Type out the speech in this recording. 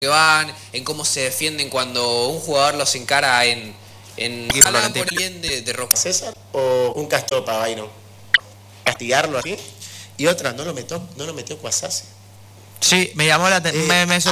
que van, en cómo se defienden cuando un jugador los encara en hablan por el bien de Roca. César o un castigo para Byron. Castigarlo así. Y otra, no lo metió Cuasase. Sí, me llamó la atención.